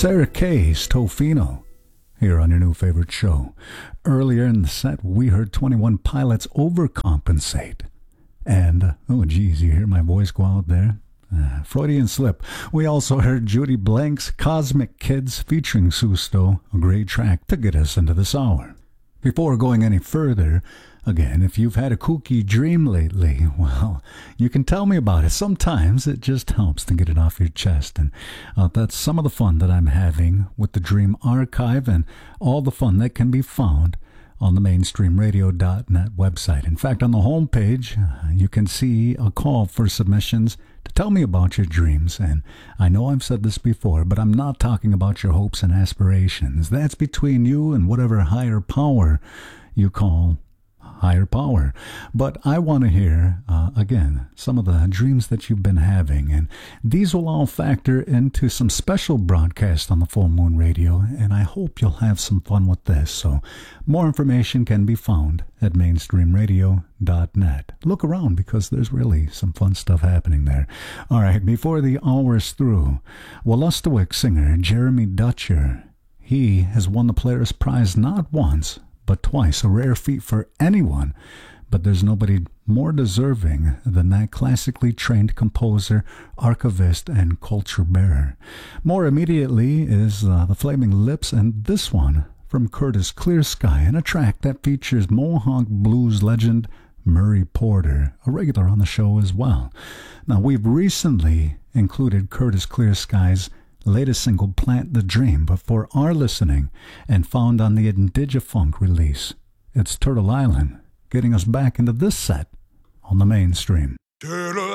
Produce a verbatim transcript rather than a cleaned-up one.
Sarah Kay's Tofino, here on your new favorite show. Earlier in the set, we heard twenty-one Pilots Overcompensate. And, oh geez, you hear my voice go out there? Uh, Freudian slip. We also heard Judy Blank's Cosmic Kids featuring Susto, a great track to get us into this hour. Before going any further, again, if you've had a kooky dream lately, well, you can tell me about it. Sometimes it just helps to get it off your chest. And uh, that's some of the fun that I'm having with the Dream Archive and all the fun that can be found on the mainstream radio dot net website. In fact, on the homepage, uh, you can see a call for submissions to tell me about your dreams. And I know I've said this before, but I'm not talking about your hopes and aspirations. That's between you and whatever higher power you call higher power. But I want to hear, uh, again, some of the dreams that you've been having. And these will all factor into some special broadcasts on the Full Moon Radio. And I hope you'll have some fun with this. So more information can be found at mainstream radio dot net. Look around because there's really some fun stuff happening there. All right, before the hour's through, Wolastoqiyik singer Jeremy Dutcher, he has won the Polaris Prize not once, but twice, a rare feat for anyone, but there's nobody more deserving than that classically trained composer, archivist, and culture bearer. More immediately is uh, the Flaming Lips, and this one from Curtis Clear Sky, and a track that features Mohawk blues legend Murray Porter, a regular on the show as well. Now, we've recently included Curtis Clear Sky's latest single, Plant the Dream, but for our listening and found on the Indigifunk release, it's Turtle Island, getting us back into this set on the mainstream. Turtle